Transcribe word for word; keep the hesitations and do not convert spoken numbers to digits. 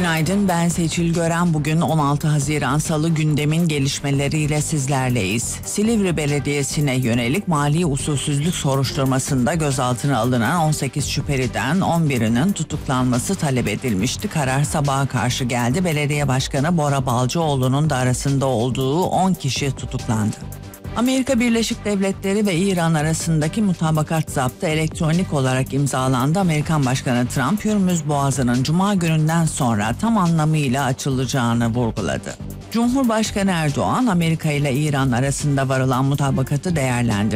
Günaydın, ben Seçil Gören. Bugün on altı Haziran Salı, gündemin gelişmeleriyle sizlerleyiz. Silivri Belediyesi'ne yönelik mali usulsüzlük soruşturmasında gözaltına alınan on sekiz şüpheliden on birinin tutuklanması talep edilmişti. Karar sabaha karşı geldi. Belediye Başkanı Bora Balcıoğlu'nun da arasında olduğu on kişi tutuklandı. Amerika Birleşik Devletleri ve İran arasındaki mutabakat zaptı elektronik olarak imzalandı. Amerikan Başkanı Trump, Hürmüz Boğazı'nın Cuma gününden sonra tam anlamıyla açılacağını vurguladı. Cumhurbaşkanı Erdoğan, Amerika ile İran arasında varılan mutabakatı değerlendirdi.